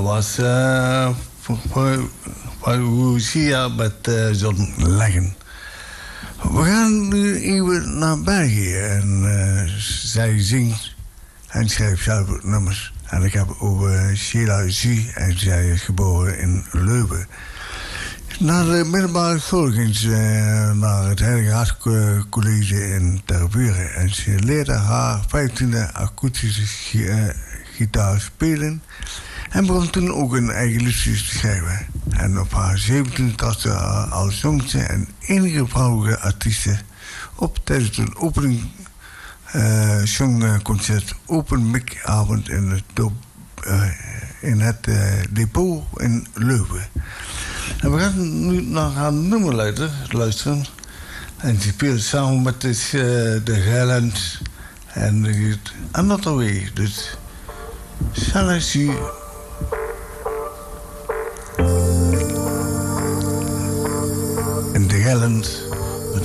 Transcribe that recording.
was Lucia met John Leggen. We gaan nu even naar België. En zij zingt en schrijft zelf ook nummers. En ik heb over Sheila Zie en zij is geboren in Leuven. Na de middelbare school ging ze naar het Heilige Hart College in Tervuren. En ze leerde haar 15e akoestische gitaar spelen. En begon toen ook een eigen liedjes te schrijven. En op haar 17e trad ze als jongste en enige vrouwelijke artieste op tijdens een opening zongconcert Open Mic avond in het depot in Leuven. En we gaan nu naar haar nummer luisteren. En ze speelt samen met de Geiland en het Another Way. Dus Shall I See en de Geiland.